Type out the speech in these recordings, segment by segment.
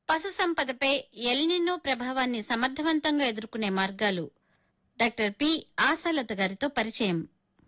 పశు సంపదపై ఎల్నినో ప్రభావాన్ని సమర్థవంతంగా ఎదుర్కొనే మార్గాలు డాక్టర్ పి ఆశాలత గారితో పరిచయం.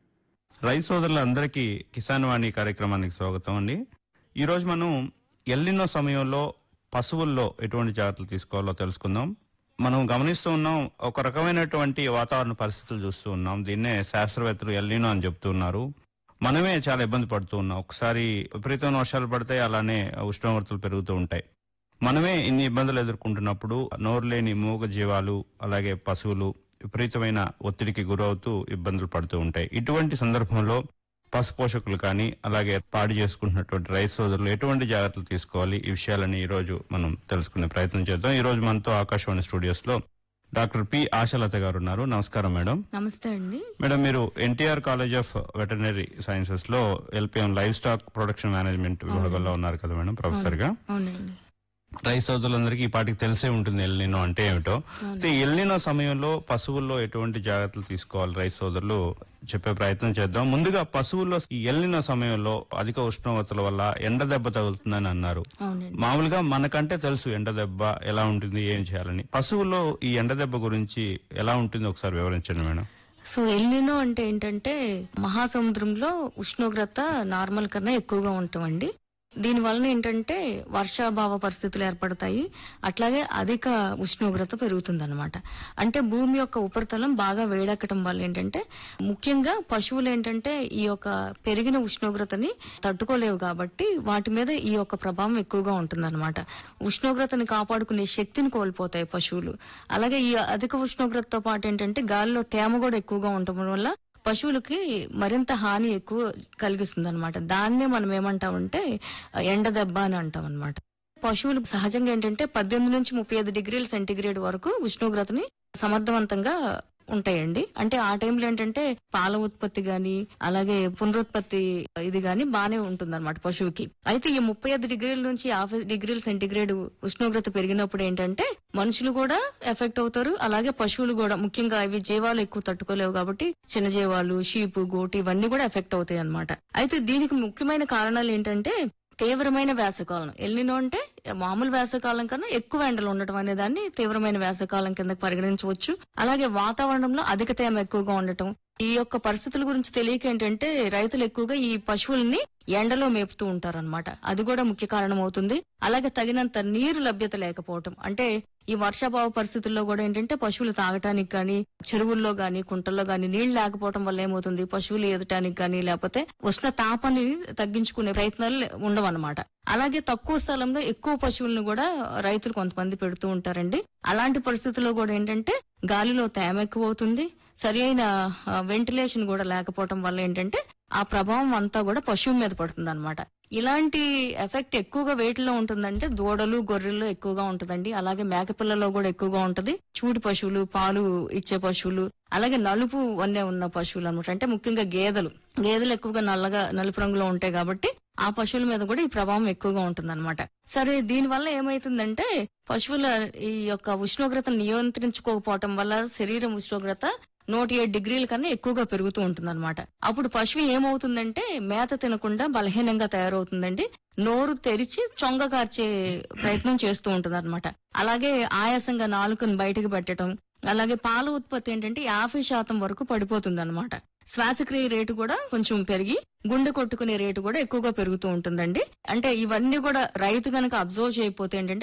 రైతు సోదరులందరికీ కిసాన్ వాణి కార్యక్రమానికి స్వాగతం అండి. ఈరోజు మనం ఎల్నినో సమయంలో పశువుల్లో ఎటువంటి జాగ్రత్తలు తీసుకోవాలో తెలుసుకుందాం. మనం గమనిస్తూ ఉన్నాం, ఒక రకమైనటువంటి వాతావరణ పరిస్థితులు చూస్తూ ఉన్నాం. దీన్నే శాస్త్రవేత్తలు ఎల్నినో అని చెప్తూ ఉన్నారు. మనమే చాలా ఇబ్బంది పడుతూ ఉన్నాం. ఒకసారి విపరీతమైన వర్షాలు పడతాయి, అలానే ఉష్ణోగ్రతలు పెరుగుతూ ఉంటాయి. మనమే ఇన్ని ఇబ్బందులు ఎదుర్కొంటున్నప్పుడు నోరు లేని మూగ జీవాలు అలాగే పశువులు విపరీతమైన ఒత్తిడికి గురవుతూ ఇబ్బందులు పడుతూ ఉంటాయి. ఇటువంటి సందర్భంలో పశు పోషకులు కానీ అలాగే పాడి చేసుకుంటున్నటువంటి రైతు సోదరులు ఎటువంటి జాగ్రత్తలు తీసుకోవాలి, ఈ విషయాలని ఈ రోజు మనం తెలుసుకునే ప్రయత్నం చేద్దాం. ఈ రోజు మనతో ఆకాశవాణి స్టూడియోస్ లో డాక్టర్ పి ఆశాలత గారు ఉన్నారు. నమస్కారం మేడం. నమస్తే అండి. మేడం, మీరు NTR college of veterinary sciences లో LPM live stock production management విభాగంలో ఉన్నారు కదా మేడం, ప్రొఫెసర్ గా. అవునండి. రైతు సోదరులందరికీ ఈ పాటికి తెలిసే ఉంటుంది ఎల్నినో అంటే ఏమిటో. ఎల్నినో సమయంలో పశువుల్లో ఎటువంటి జాగ్రత్తలు తీసుకోవాలి రైతు సోదరులు చెప్పే ప్రయత్నం చేద్దాం. ముందుగా పశువుల్లో ఈ ఎల్నినో సమయంలో అధిక ఉష్ణోగ్రతల వల్ల ఎండ దెబ్బ తగులుతుందని అన్నారు. మామూలుగా మనకంటే తెలుసు ఎండ దెబ్బ ఎలా ఉంటుంది, ఏం చేయాలని. పశువుల్లో ఈ ఎండ దెబ్బ గురించి ఎలా ఉంటుంది ఒకసారి వివరించండి మేడం. సో ఎల్నినో అంటే ఏంటంటే మహాసముద్రంలో ఉష్ణోగ్రత నార్మల్ కన్నా ఎక్కువగా ఉంటామండి. దీని వలన ఏంటంటే వర్షాభావ పరిస్థితులు ఏర్పడతాయి, అట్లాగే అధిక ఉష్ణోగ్రత పెరుగుతుందన్నమాట. అంటే భూమి యొక్క ఉపరితలం బాగా వేడెక్కడం వల్ల ఏంటంటే ముఖ్యంగా పశువులు ఏంటంటే ఈ యొక్క పెరిగిన ఉష్ణోగ్రతని తట్టుకోలేవు కాబట్టి వాటి మీద ఈ యొక్క ప్రభావం ఎక్కువగా ఉంటుందన్నమాట. ఉష్ణోగ్రతని కాపాడుకునే శక్తిని కోల్పోతాయి పశువులు. అలాగే ఈ అధిక ఉష్ణోగ్రతతో పాటు ఏంటంటే గాలిలో తేమ కూడా ఎక్కువగా ఉండటం వల్ల పశువులకి మరింత హాని ఎక్కువ కలిగిస్తుంది అనమాట. దాన్నే మనం ఏమంటామంటే ఎండ దెబ్బ అని అంటాం అనమాట. పశువులు సహజంగా ఏంటంటే 18 నుంచి 35 డిగ్రీల సెంటీగ్రేడ్ వరకు ఉష్ణోగ్రతని సమర్థవంతంగా ఉంటాయండి. అంటే ఆ టైంలో ఏంటంటే పాల ఉత్పత్తి గాని అలాగే పునరుత్పత్తి ఇది గాని బానే ఉంటుందన్నమాట పశువుకి. అయితే ఈ 35 డిగ్రీల నుంచి 50 డిగ్రీల సెంటీగ్రేడ్ ఉష్ణోగ్రత పెరిగినప్పుడు ఏంటంటే మనుషులు కూడా ఎఫెక్ట్ అవుతారు, అలాగే పశువులు కూడా. ముఖ్యంగా ఇవి జీవాలు ఎక్కువ తట్టుకోలేవు కాబట్టి చిన్న జీవాలు, షీపు, గోటి ఇవన్నీ కూడా ఎఫెక్ట్ అవుతాయి అన్నమాట. అయితే దీనికి ముఖ్యమైన కారణాలు ఏంటంటే తీవ్రమైన వేసవికాలం. ఎల్నినో అంటే మామూలు వేసవికాలం కన్నా ఎక్కువ ఎండలు ఉండటం అనే దాన్ని తీవ్రమైన వేసవికాలం కింద పరిగణించవచ్చు. అలాగే వాతావరణంలో అధిక తేమ ఎక్కువగా ఉండటం. ఈ యొక్క పరిస్థితుల గురించి తెలియక ఏంటంటే రైతులు ఎక్కువగా ఈ పశువుల్ని ఎండలో మేపుతూ ఉంటారన్నమాట. అది కూడా ముఖ్య కారణం అవుతుంది. అలాగే తగినంత నీరు లభ్యత లేకపోవటం. అంటే ఈ వర్షాభావ పరిస్థితుల్లో కూడా ఏంటంటే పశువులు తాగటానికి గాని, చెరువుల్లో గాని, కుంటల్లో గాని నీళ్లు లేకపోవడం వల్ల ఏమవుతుంది, పశువులు ఈదటానికి గాని లేకపోతే ఉష్ణ తాపాన్ని తగ్గించుకునే ప్రయత్నాలు ఉండవన్నమాట. అలాగే తక్కువ స్థలంలో ఎక్కువ పశువులను కూడా రైతులు కొంతమంది పెడుతూ ఉంటారండి. అలాంటి పరిస్థితుల్లో కూడా ఏంటంటే గాలిలో తేమ ఎక్కువ అవుతుంది, సరి అయిన వెంటిలేషన్ కూడా లేకపోవడం వల్ల ఏంటంటే ఆ ప్రభావం అంతా కూడా పశువు మీద పడుతుంది అనమాట. ఇలాంటి ఎఫెక్ట్ ఎక్కువగా వేటిలో ఉంటుందంటే దూడలు, గొర్రెల్లో ఎక్కువగా ఉంటుందండి. అలాగే మేకపిల్లలో కూడా ఎక్కువగా ఉంటది. చూడు పశువులు, పాలు ఇచ్చే పశువులు, అలాగే నలుపు వన్నె ఉన్న పశువులు అనమాట. అంటే ముఖ్యంగా గేదెలు ఎక్కువగా నలుపు రంగులో ఉంటాయి కాబట్టి ఆ పశువుల మీద కూడా ఈ ప్రభావం ఎక్కువగా ఉంటుందన్నమాట. సరే, దీని వల్ల ఏమైతుందంటే పశువుల ఈ యొక్క ఉష్ణోగ్రతను నియంత్రించుకోకపోవటం వల్ల శరీరం ఉష్ణోగ్రత 107 డిగ్రీల కన్నా ఎక్కువగా పెరుగుతూ ఉంటుందన్నమాట. అప్పుడు పశువు ఏమవుతుందంటే మేత తినకుండా బలహీనంగా తయారవుతుందండి. నోరు తెరిచి చొంగ కార్చే ప్రయత్నం చేస్తూ ఉంటుంది అనమాట. అలాగే ఆయాసంగా నాలుకను బయటకు పెట్టడం, అలాగే పాల ఉత్పత్తి ఏంటంటే 50% వరకు పడిపోతుంది అనమాట. శ్వాసక్రియ రేటు కూడా కొంచెం పెరిగి గుండె కొట్టుకునే రేటు కూడా ఎక్కువగా పెరుగుతూ ఉంటుందండి. అంటే ఇవన్నీ కూడా రైతు గనక అబ్జర్వ్ చేయకపోతే ఏంటంటే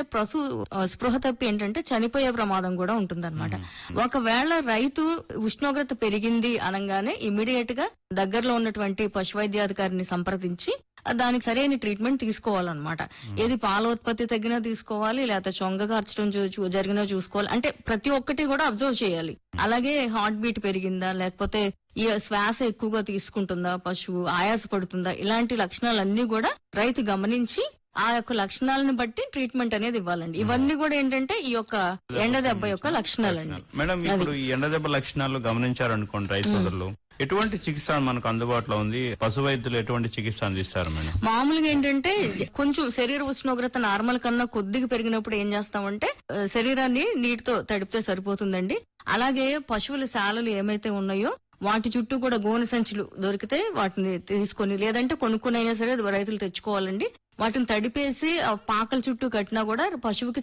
స్పృహ తప్పి ఏంటంటే చనిపోయే ప్రమాదం కూడా ఉంటుందన్నమాట. ఒకవేళ రైతు ఉష్ణోగ్రత పెరిగింది అనగానే ఇమీడియట్ గా దగ్గరలో ఉన్నటువంటి పశు వైద్యాధికారిని సంప్రదించి దానికి సరైన ట్రీట్మెంట్ తీసుకోవాలన్నమాట. ఏది పాల ఉత్పత్తి తగ్గినా తీసుకోవాలి, లేకపోతే చొంగ కార్చడం జరిగినా చూసుకోవాలి. అంటే ప్రతి ఒక్కటి కూడా అబ్జర్వ్ చేయాలి. అలాగే హార్ట్ బీట్ పెరిగిందా, లేకపోతే ఈ శ్వాస ఎక్కువగా తీసుకుంటుందా, పశువు ఆయాస పడుతుందా, ఇలాంటి లక్షణాలన్నీ కూడా రైతు గమనించి ఆ యొక్క లక్షణాలను బట్టి ట్రీట్మెంట్ అనేది ఇవ్వాలండి. ఇవన్నీ కూడా ఏంటంటే ఈ యొక్క ఎండ దెబ్బ యొక్క లక్షణాలండి. మేడం, ఇప్పుడు ఈ ఎండ దెబ్బ లక్షణాలు గమనించారనుకోండి రైతు సోదరులు, ఎటువంటి చికిత్స మనకు అందుబాటులో ఉంది? పశు వైద్యులు ఎటువంటి చికిత్స అందిస్తారు మేడం? మామూలుగా ఏంటంటే కొంచెం శరీర ఉష్ణోగ్రత నార్మల్ కన్నా కొద్దిగా పెరిగినప్పుడు ఏం చేస్తామంటే శరీరాన్ని నీటితో తడిపితే సరిపోతుందండి. అలాగే పశువుల శాలలు ఏమైతే ఉన్నాయో వాటి చుట్టూ కూడా గోనె సంచులు దొరికితే వాటిని తీసుకొని, లేదంటే కొనుక్కునైనా సరే రైతులు తెచ్చుకోవాలండి. వాటిని తడిపేసి ఆ పాకల చుట్టూ కట్టినా కూడా పశువుకి